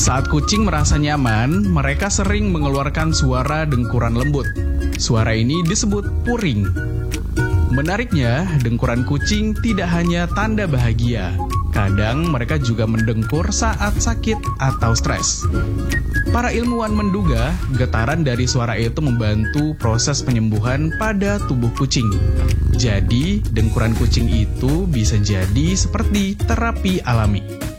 Saat kucing merasa nyaman, mereka sering mengeluarkan suara dengkuran lembut. Suara ini disebut purring. Menariknya, dengkuran kucing tidak hanya tanda bahagia. Kadang mereka juga mendengkur saat sakit atau stres. Para ilmuwan menduga getaran dari suara itu membantu proses penyembuhan pada tubuh kucing. Jadi, dengkuran kucing itu bisa jadi seperti terapi alami.